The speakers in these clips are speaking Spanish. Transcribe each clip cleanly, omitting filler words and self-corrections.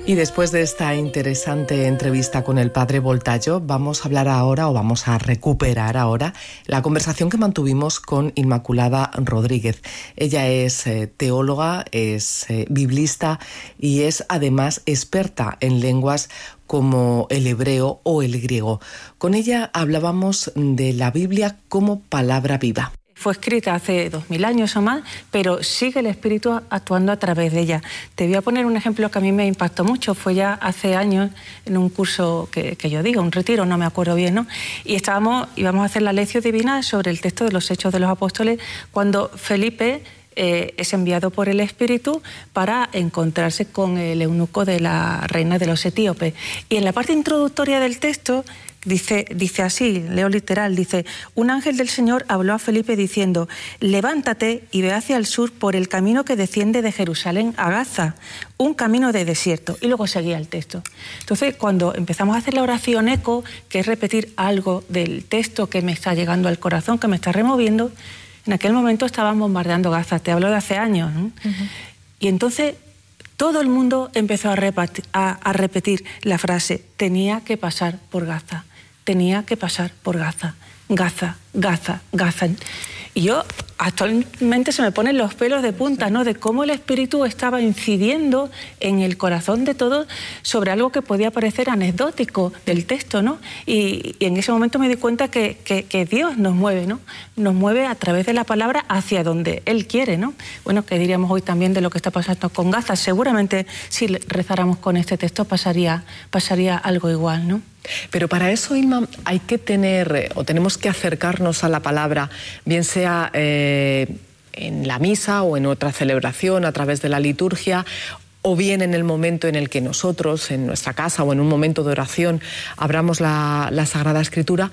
Y después de esta interesante entrevista con el padre Voltaggio, vamos a hablar ahora, o vamos a recuperar ahora, la conversación que mantuvimos con Inmaculada Rodríguez. Ella es teóloga, es biblista y es además experta en lenguas como el hebreo o el griego. Con ella hablábamos de la Biblia como palabra viva. Fue escrita hace 2000 años o más, pero sigue el Espíritu actuando a través de ella. Te voy a poner un ejemplo que a mí me impactó mucho. Fue ya hace años en un curso que yo digo, un retiro, no me acuerdo bien, ¿no? Y íbamos a hacer la lección divina sobre el texto de los Hechos de los Apóstoles, cuando Felipe es enviado por el Espíritu para encontrarse con el eunuco de la reina de los etíopes. Y en la parte introductoria del texto dice así, leo literal, dice: un ángel del Señor habló a Felipe diciendo: levántate y ve hacia el sur por el camino que desciende de Jerusalén a Gaza, un camino de desierto. Y luego seguía el texto. Entonces, cuando empezamos a hacer la oración eco, que es repetir algo del texto que me está llegando al corazón, que me está removiendo, en aquel momento estaban bombardeando Gaza, te hablo de hace años, ¿no? Y entonces todo el mundo empezó a repetir la frase: tenía que pasar por Gaza, tenía que pasar por Gaza, Gaza, Gaza, Gaza. Y yo actualmente se me ponen los pelos de punta, ¿no?, de cómo el Espíritu estaba incidiendo en el corazón de todos sobre algo que podía parecer anecdótico del texto, ¿no? Y en ese momento me di cuenta que Dios nos mueve, ¿no? Nos mueve a través de la palabra hacia donde Él quiere, ¿no? Bueno, ¿qué diríamos hoy también de lo que está pasando con Gaza? Seguramente si rezáramos con este texto pasaría algo igual, ¿no? Pero para eso, Inma, hay que tener, o tenemos que acercarnos a la palabra, bien sea en la misa o en otra celebración, a través de la liturgia, o bien en el momento en el que nosotros, en nuestra casa o en un momento de oración, abramos la Sagrada Escritura,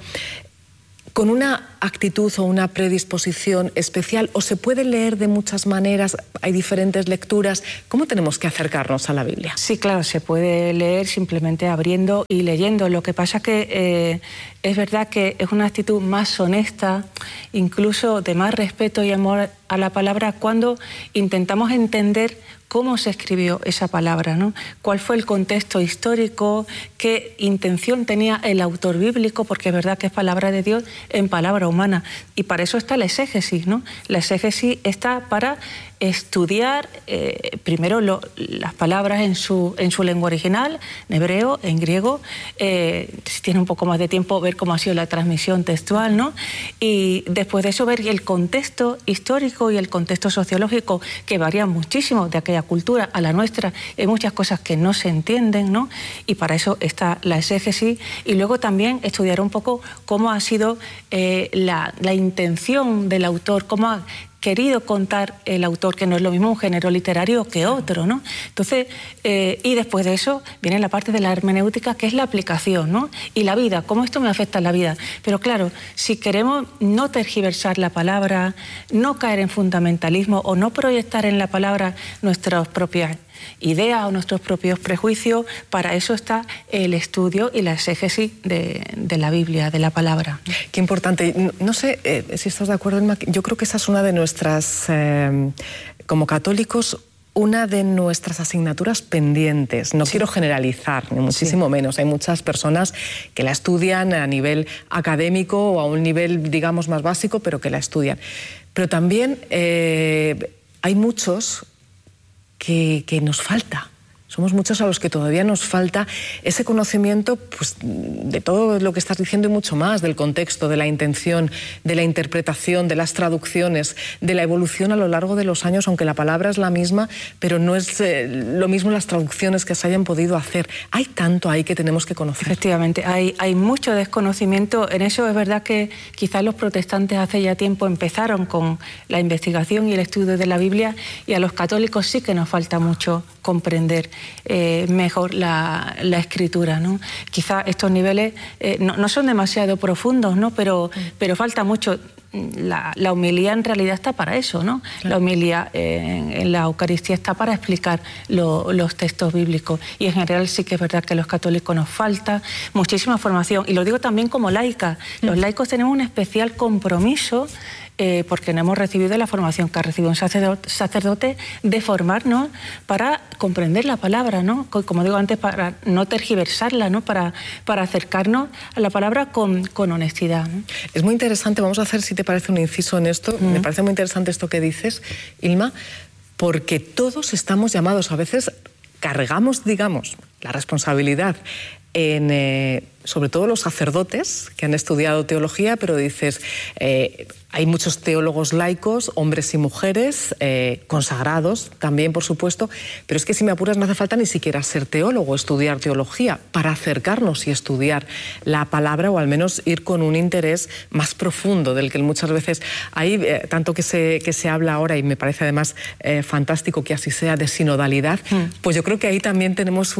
con una actitud o una predisposición especial, o se puede leer de muchas maneras, hay diferentes lecturas. ¿Cómo tenemos que acercarnos a la Biblia? Sí, claro, se puede leer simplemente abriendo y leyendo. Lo que pasa que es verdad que es una actitud más honesta, incluso de más respeto y amor a la palabra, cuando intentamos entender cómo se escribió esa palabra, ¿no? Cuál fue el contexto histórico, qué intención tenía el autor bíblico, porque es verdad que es palabra de Dios en palabra humana. Y para eso está la exégesis, ¿no? La exégesis está para estudiar primero las palabras en su lengua original, en hebreo, en griego, si tiene un poco más de tiempo, ver cómo ha sido la transmisión textual, ¿no? Y después de eso ver el contexto histórico y el contexto sociológico, que varía muchísimo de aquella cultura a la nuestra. Hay muchas cosas que no se entienden, ¿no? Y para eso está la exégesis. Y luego también estudiar un poco cómo ha sido la intención del autor, cómo ha querido contar el autor, que no es lo mismo un género literario que otro, ¿no? Entonces, y después de eso viene la parte de la hermenéutica, que es la aplicación, ¿no? Y la vida, cómo esto me afecta a la vida. Pero claro, si queremos no tergiversar la palabra, no caer en fundamentalismo o no proyectar en la palabra nuestras propias ideas o nuestros propios prejuicios, para eso está el estudio y la exégesis de la Biblia, de la palabra. Qué importante. No sé si estás de acuerdo, Emma. Yo creo que esa es una de nuestras, como católicos, una de nuestras asignaturas pendientes. No quiero generalizar, ni muchísimo menos. Hay muchas personas que la estudian a nivel académico o a un nivel, digamos, más básico, pero que la estudian. Pero también hay muchos que nos falta. Somos muchos a los que todavía nos falta ese conocimiento, pues, de todo lo que estás diciendo y mucho más, del contexto, de la intención, de la interpretación, de las traducciones, de la evolución a lo largo de los años, aunque la palabra es la misma, pero no es lo mismo las traducciones que se hayan podido hacer. Hay tanto ahí que tenemos que conocer. Efectivamente, hay mucho desconocimiento. En eso es verdad que quizás los protestantes hace ya tiempo empezaron con la investigación y el estudio de la Biblia, y a los católicos sí que nos falta mucho comprender mejor la escritura, ¿no? Quizá estos niveles no son demasiado profundos, ¿no? Pero falta mucho. La homilía en realidad está para eso, ¿no? Claro. La homilía en la Eucaristía está para explicar los textos bíblicos, y en general sí que es verdad que a los católicos nos falta muchísima formación, y lo digo también como laica. Los laicos tenemos un especial compromiso porque no hemos recibido la formación que ha recibido un sacerdote de formarnos para comprender la palabra, ¿no? Como digo antes, para no tergiversarla, ¿no? Para acercarnos a la palabra con honestidad, ¿no? Es muy interesante, vamos a hacer, si te parece, un inciso en esto. Me parece muy interesante esto que dices, Ilma, porque todos estamos llamados, a veces cargamos, digamos, la responsabilidad en, sobre todo los sacerdotes que han estudiado teología, pero dices, hay muchos teólogos laicos, hombres y mujeres, consagrados también, por supuesto, pero es que si me apuras no hace falta ni siquiera ser teólogo, estudiar teología, para acercarnos y estudiar la palabra, o al menos ir con un interés más profundo del que muchas veces hay, tanto que se habla ahora, y me parece además fantástico que así sea, de sinodalidad, pues yo creo que ahí también tenemos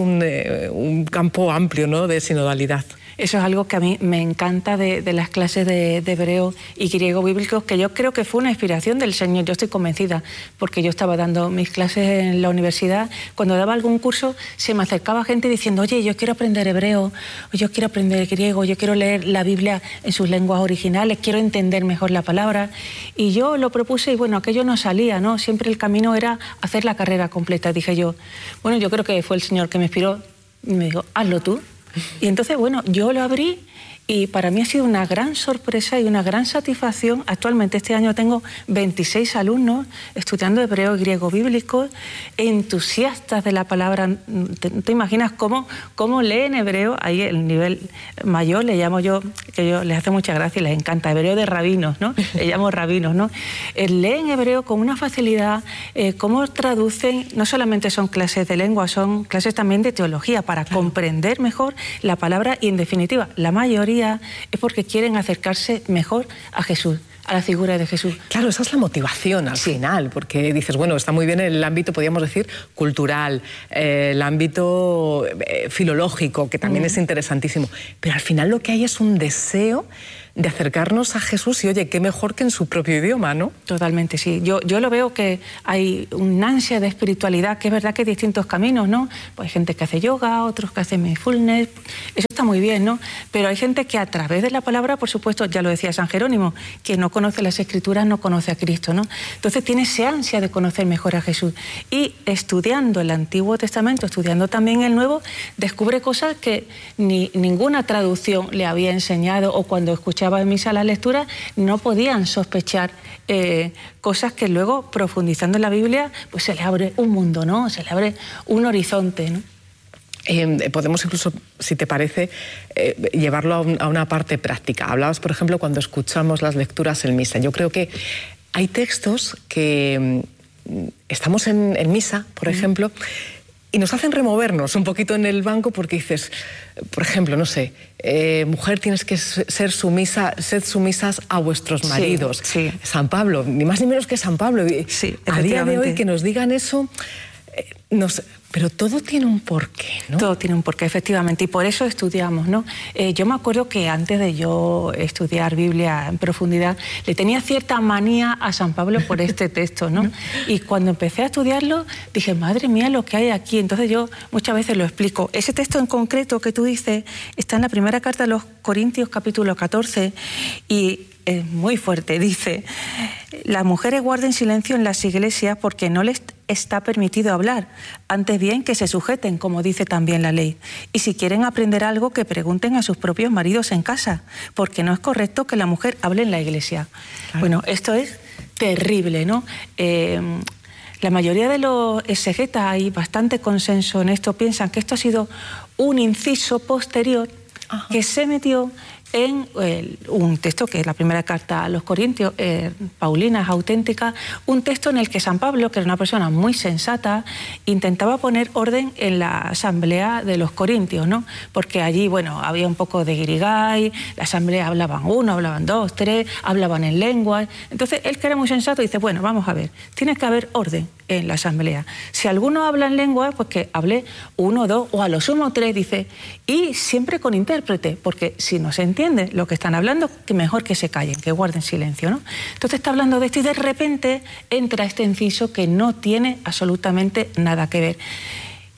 un campo amplio, ¿no?, de sinodalidad. Eso es algo que a mí me encanta de las clases de hebreo y griego bíblicos, que yo creo que fue una inspiración del Señor, yo estoy convencida, porque yo estaba dando mis clases en la universidad, cuando daba algún curso se me acercaba gente diciendo, oye, yo quiero aprender hebreo, o yo quiero aprender griego, yo quiero leer la Biblia en sus lenguas originales, quiero entender mejor la palabra, y yo lo propuse y bueno, aquello no salía, ¿no? Siempre el camino era hacer la carrera completa. Dije yo, bueno, yo creo que fue el Señor que me inspiró y me dijo, hazlo tú. Y entonces, bueno, yo lo abrí y para mí ha sido una gran sorpresa y una gran satisfacción. Actualmente este año tengo 26 alumnos estudiando hebreo y griego bíblico, entusiastas de la palabra. ¿Te imaginas cómo leen hebreo? Ahí el nivel mayor le llamo yo, que yo les hace mucha gracia y les encanta, hebreo de rabinos, ¿no? Le llamo rabinos, ¿no? Leen hebreo con una facilidad, cómo traducen, no solamente son clases de lengua, son clases también de teología para comprender mejor la palabra y en definitiva, la mayoría es porque quieren acercarse mejor a Jesús, a la figura de Jesús. Claro, esa es la motivación al final, porque dices, bueno, está muy bien el ámbito, podríamos decir, cultural, el ámbito filológico, que también es interesantísimo, pero al final lo que hay es un deseo de acercarnos a Jesús y, oye, qué mejor que en su propio idioma, ¿no? Totalmente, sí. Yo lo veo que hay una ansia de espiritualidad, que es verdad que hay distintos caminos, ¿no? Pues hay gente que hace yoga, otros que hacen mindfulness, eso está muy bien, ¿no? Pero hay gente que a través de la palabra, por supuesto, ya lo decía San Jerónimo, quien no conoce las Escrituras no conoce a Cristo, ¿no? Entonces tiene esa ansia de conocer mejor a Jesús. Y estudiando el Antiguo Testamento, estudiando también el Nuevo, descubre cosas que ninguna traducción le había enseñado, o cuando escuchaba en misa la lectura, no podían sospechar cosas que luego, profundizando en la Biblia, pues se le abre un mundo, ¿no? Se le abre un horizonte, ¿no? Podemos incluso, si te parece, llevarlo a una parte práctica. Hablabas, por ejemplo, cuando escuchamos las lecturas en misa. Yo creo que hay textos que estamos en misa, por ejemplo, y nos hacen removernos un poquito en el banco porque dices, por ejemplo, no sé, mujer, tienes que ser sumisa, sed sumisas a vuestros maridos. Sí, sí. San Pablo, ni más ni menos que San Pablo. Sí, a día de hoy que nos digan eso, pero todo tiene un porqué, ¿no? Todo tiene un porqué, efectivamente, y por eso estudiamos, ¿no? Yo me acuerdo que antes de yo estudiar Biblia en profundidad, le tenía cierta manía a San Pablo por este texto, ¿no? Y cuando empecé a estudiarlo, dije, madre mía, lo que hay aquí. Entonces yo muchas veces lo explico. Ese texto en concreto que tú dices está en la primera carta de los Corintios, capítulo 14, y es muy fuerte. Dice, las mujeres guarden silencio en las iglesias porque no les está permitido hablar, antes bien que se sujeten, como dice también la ley. Y si quieren aprender algo, que pregunten a sus propios maridos en casa, porque no es correcto que la mujer hable en la iglesia. Claro. Bueno, esto es terrible, ¿no? La mayoría de los exegetas, hay bastante consenso en esto, piensan que esto ha sido un inciso posterior que se metió en un texto que es la primera carta a los Corintios, Paulina, es auténtica, un texto en el que San Pablo, que era una persona muy sensata, intentaba poner orden en la asamblea de los Corintios, ¿no? Porque allí, bueno, había un poco de guirigay, la asamblea hablaban uno, hablaban dos, tres, hablaban en lenguas. Entonces, él, que era muy sensato, dice, bueno, vamos a ver, tiene que haber orden en la asamblea. Si alguno habla en lengua, pues que hable uno, dos o a lo sumo tres, dice, y siempre con intérprete, porque si no se entiende lo que están hablando, que mejor que se callen, que guarden silencio, ¿no? Entonces está hablando de esto y de repente entra este inciso que no tiene absolutamente nada que ver.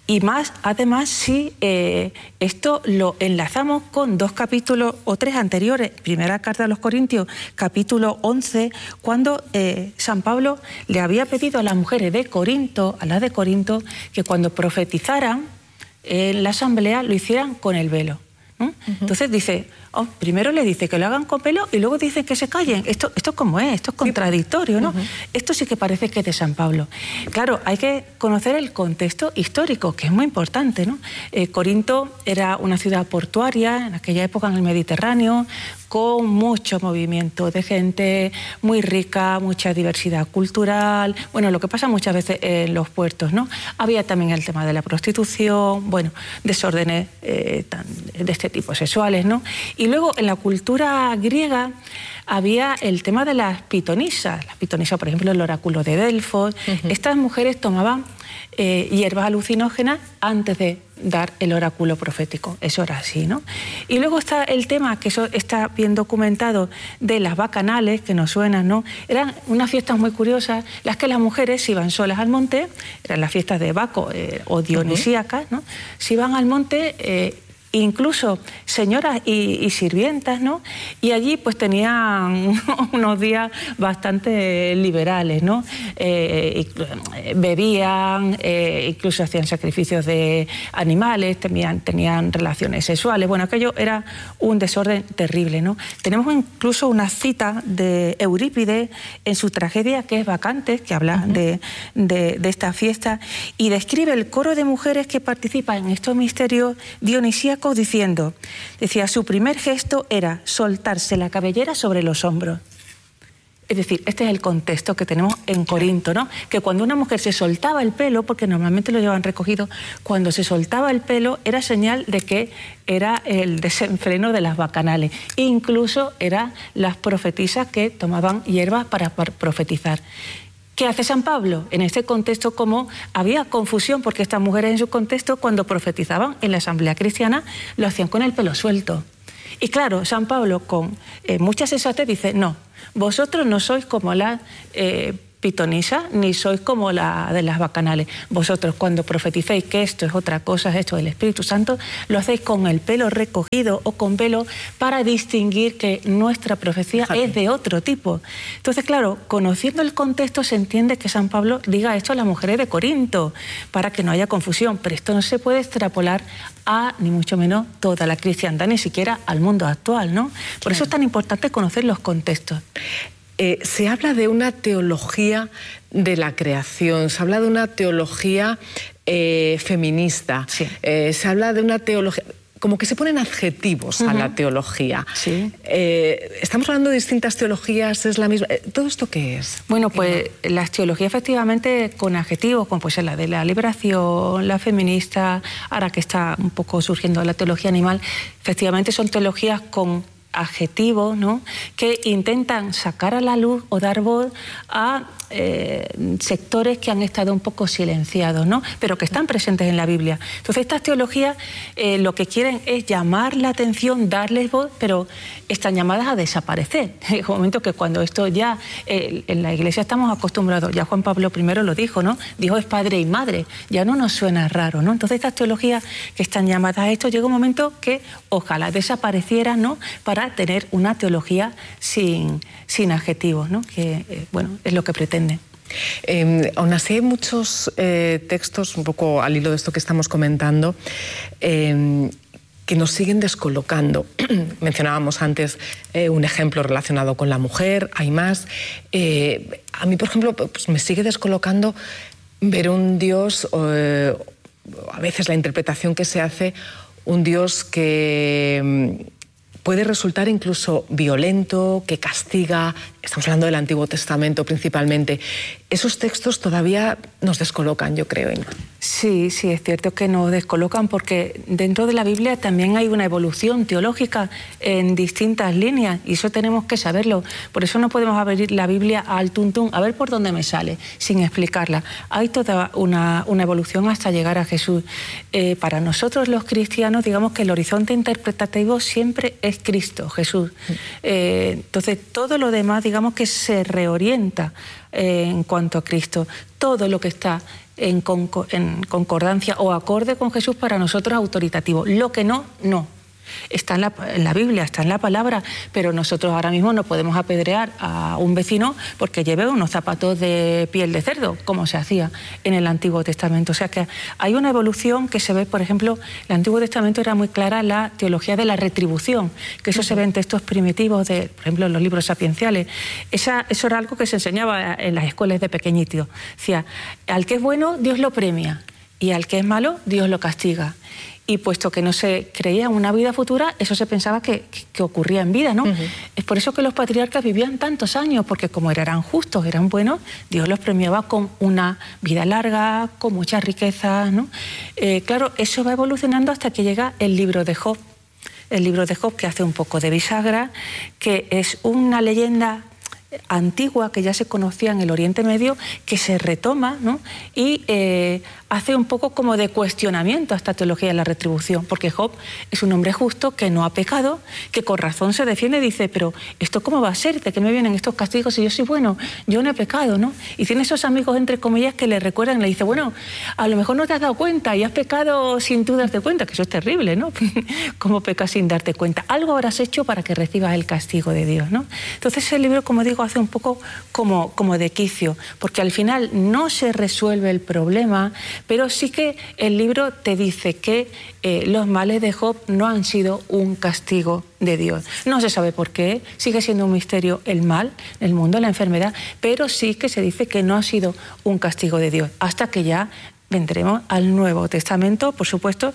Y más, además, si esto lo enlazamos con 2 capítulos o 3 anteriores, primera carta a los Corintios, capítulo 11, cuando San Pablo le había pedido a las mujeres de Corinto, a las de Corinto, que cuando profetizaran en la asamblea lo hicieran con el velo. Entonces dice, primero le dice que lo hagan con velo y luego dice que se callen. ¿Esto cómo es? Esto es contradictorio, ¿no? Esto sí que parece que es de San Pablo. Claro, hay que conocer el contexto histórico, que es muy importante, ¿no? Corinto era una ciudad portuaria en aquella época en el Mediterráneo, con mucho movimiento de gente, muy rica, mucha diversidad cultural, bueno, lo que pasa muchas veces en los puertos, ¿no? Había también el tema de la prostitución, bueno, desórdenes de este tipo sexuales, ¿no? Y luego en la cultura griega había el tema de las pitonisas. Las pitonisas, por ejemplo, el oráculo de Delfos. Estas mujeres tomaban hierbas alucinógenas antes de dar el oráculo profético. Eso era así, ¿no? Y luego está el tema, que eso está bien documentado, de las bacanales, que nos suenan, ¿no? Eran unas fiestas muy curiosas, las que las mujeres iban solas al monte, eran las fiestas de Baco o dionisíacas, ¿no? Se iban al monte, incluso señoras y sirvientas, ¿no? Y allí pues tenían unos días bastante liberales, ¿no? Bebían, incluso hacían sacrificios de animales, tenían relaciones sexuales. Bueno, aquello era un desorden terrible, ¿no? Tenemos incluso una cita de Eurípides en su tragedia, que es Bacantes, que habla de esta fiesta, y describe el coro de mujeres que participan en estos misterios dionisíacos diciendo, decía, su primer gesto era soltarse la cabellera sobre los hombros. Es decir, este es el contexto que tenemos en Corinto, ¿no? Que cuando una mujer se soltaba el pelo, porque normalmente lo llevan recogido, cuando se soltaba el pelo era señal de que era el desenfreno de las bacanales. Incluso eran las profetisas que tomaban hierbas para profetizar. ¿Qué hace San Pablo? En este contexto, como había confusión, porque estas mujeres en su contexto, cuando profetizaban en la asamblea cristiana, lo hacían con el pelo suelto. Y claro, San Pablo, con mucha sensatez, dice, no, vosotros no sois como las pitonisas, ni sois como la de las bacanales. Vosotros, cuando profeticéis que esto es otra cosa, es esto del Espíritu Santo, lo hacéis con el pelo recogido o con velo para distinguir que nuestra profecía es de otro tipo. Entonces, claro, conociendo el contexto se entiende que San Pablo diga esto a las mujeres de Corinto, para que no haya confusión, pero esto no se puede extrapolar a, ni mucho menos, toda la cristiandad, ni siquiera al mundo actual, ¿no? Por eso es tan importante conocer los contextos. Se habla de una teología de la creación, se habla de una teología feminista, se habla de una teología... Como que se ponen adjetivos a la teología. Estamos hablando de distintas teologías, ¿es la misma? ¿Todo esto qué es? Bueno, pues las teologías efectivamente con adjetivos, como pues la de la liberación, la feminista, ahora que está un poco surgiendo la teología animal, efectivamente son teologías con adjetivos, ¿no? Que intentan sacar a la luz o dar voz a sectores que han estado un poco silenciados, ¿no? Pero que están presentes en la Biblia. Entonces estas teologías lo que quieren es llamar la atención, darles voz, pero están llamadas a desaparecer. En un momento que cuando esto ya en la Iglesia estamos acostumbrados, ya Juan Pablo I lo dijo, ¿no? Dijo es padre y madre, ya no nos suena raro, ¿no? Entonces estas teologías que están llamadas a esto, llega un momento que ojalá desaparecieran, ¿no? Para tener una teología sin adjetivos, ¿no? Que, bueno, es lo que pretende. Aún así hay muchos textos, un poco al hilo de esto que estamos comentando, que nos siguen descolocando. Mencionábamos antes un ejemplo relacionado con la mujer, hay más. A mí, por ejemplo, pues me sigue descolocando ver un Dios, a veces la interpretación que se hace, un Dios que puede resultar incluso violento, que castiga. Estamos hablando del Antiguo Testamento principalmente. Esos textos todavía nos descolocan, yo creo, Inma. Sí, sí, es cierto que nos descolocan porque dentro de la Biblia también hay una evolución teológica en distintas líneas y eso tenemos que saberlo. Por eso no podemos abrir la Biblia al tuntún, a ver por dónde me sale, sin explicarla. Hay toda una evolución hasta llegar a Jesús. Para nosotros los cristianos, digamos que el horizonte interpretativo siempre es Cristo, Jesús. Entonces todo lo demás, digamos que se reorienta en cuanto a Cristo. Todo lo que está en concordancia o acorde con Jesús para nosotros autoritativo. Lo que no. Está en la Biblia, está en la palabra, pero nosotros ahora mismo no podemos apedrear a un vecino porque lleve unos zapatos de piel de cerdo, como se hacía en el Antiguo Testamento. O sea que hay una evolución que se ve, por ejemplo, el Antiguo Testamento era muy clara la teología de la retribución, que eso se ve en textos primitivos, por ejemplo, en los libros sapienciales. Eso era algo que se enseñaba en las escuelas de pequeñito. Decía, al que es bueno, Dios lo premia, y al que es malo, Dios lo castiga. Y puesto que no se creía en una vida futura, eso se pensaba que ocurría en vida, ¿no? Es por eso que los patriarcas vivían tantos años, porque como eran justos, eran buenos, Dios los premiaba con una vida larga, con muchas riquezas, ¿no? Claro, eso va evolucionando hasta que llega el libro de Job. El libro de Job, que hace un poco de bisagra, que es una leyenda antigua que ya se conocía en el Oriente Medio, que se retoma, ¿no? Y hace un poco como de cuestionamiento a esta teología de la retribución, porque Job es un hombre justo que no ha pecado, que con razón se defiende y dice, pero ¿esto cómo va a ser? ¿De qué me vienen estos castigos si yo soy bueno? Yo no he pecado, ¿no? Y tiene esos amigos, entre comillas, que le recuerdan, le dice, bueno, a lo mejor no te has dado cuenta y has pecado sin tú darte cuenta, que eso es terrible, ¿no? ¿Cómo pecas sin darte cuenta? Algo habrás hecho para que recibas el castigo de Dios, ¿no? Entonces el libro, como digo, hace un poco como de quicio, porque al final no se resuelve el problema, pero sí que el libro te dice que los males de Job no han sido un castigo de Dios. No se sabe por qué, sigue siendo un misterio el mal, el mundo, la enfermedad, pero sí que se dice que no ha sido un castigo de Dios, hasta que ya vendremos al Nuevo Testamento, por supuesto.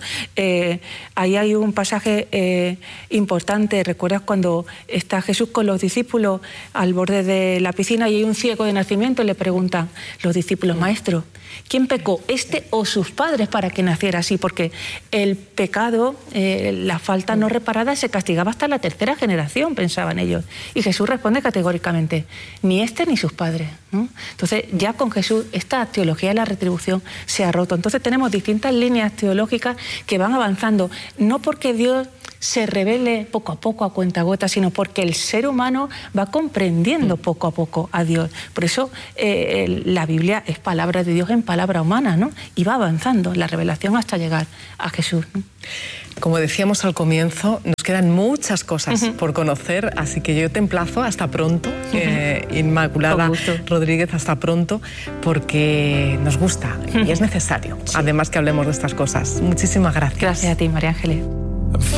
Ahí hay un pasaje importante. ¿Recuerdas cuando está Jesús con los discípulos al borde de la piscina y hay un ciego de nacimiento y le preguntan los discípulos, maestro, ¿quién pecó, este o sus padres para que naciera así? Porque el pecado, la falta no reparada, se castigaba hasta la 3ª generación, pensaban ellos. Y Jesús responde categóricamente, ni este ni sus padres, ¿no? Entonces, ya con Jesús, esta teología de la retribución se ha roto. Entonces, tenemos distintas líneas teológicas que van avanzando, no porque Dios se revele poco a poco, a cuentagotas, sino porque el ser humano va comprendiendo poco a poco a Dios. Por eso la Biblia es palabra de Dios en palabra humana, ¿no? Y va avanzando la revelación hasta llegar a Jesús, ¿no? Como decíamos al comienzo, nos quedan muchas cosas por conocer, así que yo te emplazo hasta pronto, Inmaculada Rodríguez, hasta pronto, porque nos gusta y es necesario, además, que hablemos de estas cosas. Muchísimas gracias. Gracias a ti, María Ángeles.